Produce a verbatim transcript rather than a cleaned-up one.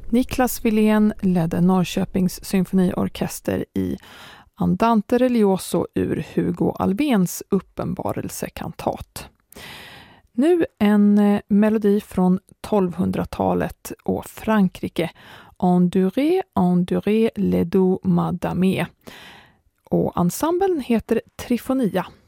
Niklas Wilén ledde Norrköpings symfoniorkester i Andante Religioso ur Hugo Alvéns uppenbarelsekantat. Nu en eh, melodi från tolvhundratalet och Frankrike. Endurez, endurez les doux madame. Och ensemblen heter Trifonia.